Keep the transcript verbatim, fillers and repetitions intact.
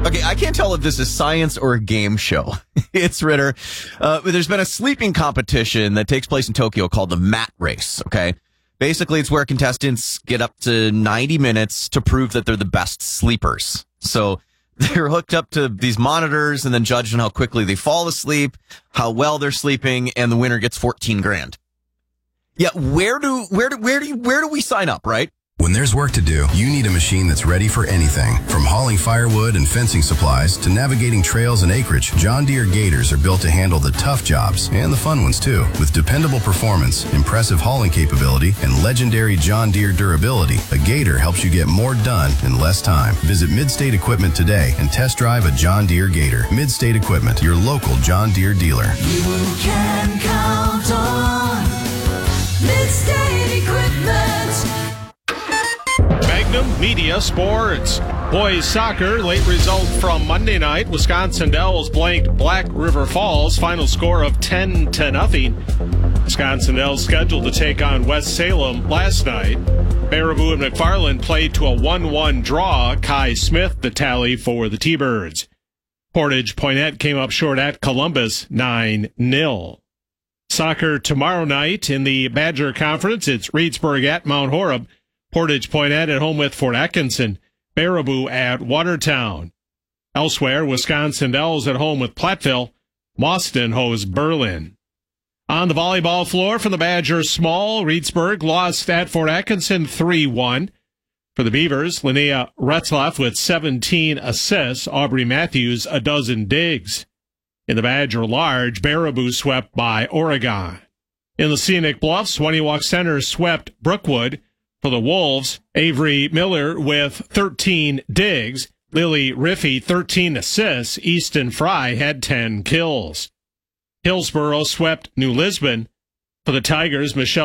Okay, I can't tell if this is science or a game show. It's Ritter. Uh, there's been a sleeping competition that takes place in Tokyo called the Mat Race, okay? Basically, it's where contestants get up to ninety minutes to prove that they're the best sleepers. So they're hooked up to these monitors and then judged on how quickly they fall asleep, how well they're sleeping, and the winner gets fourteen grand. Yeah, where do where do where do you, where do we sign up, right? When there's work to do, you need a machine that's ready for anything. From hauling firewood and fencing supplies to navigating trails and acreage, John Deere Gators are built to handle the tough jobs and the fun ones too. With dependable performance, impressive hauling capability, and legendary John Deere durability, a Gator helps you get more done in less time. Visit Midstate Equipment today and test drive a John Deere Gator. Midstate Equipment, your local John Deere dealer. You can count on Midstate Equipment. Magnum Media Sports. Boys soccer, late result from Monday night. Wisconsin Dells blanked Black River Falls. Final score of ten to nothing. Wisconsin Dells scheduled to take on West Salem last night. Baraboo and McFarland played to a one one draw. Kai Smith the tally for the T-Birds. Portage Poinnette came up short at Columbus nine nil. Soccer tomorrow night in the Badger Conference. It's Reedsburg at Mount Horeb. Portage Poinnette at home with Fort Atkinson. Baraboo at Watertown. Elsewhere, Wisconsin Dells at home with Platteville. Mauston hosts Berlin. On the volleyball floor for the Badgers small, Reedsburg lost at Fort Atkinson three one. For the Beavers, Linnea Retzlaff with seventeen assists. Aubrey Matthews a dozen digs. In the Badger large, Baraboo swept by Oregon. In the Scenic Bluffs, Waniwak Center swept Brookwood. For the Wolves, Avery Miller with thirteen digs. Lily Riffey, thirteen assists. Easton Fry had ten kills. Hillsboro swept New Lisbon. For the Tigers, Michelle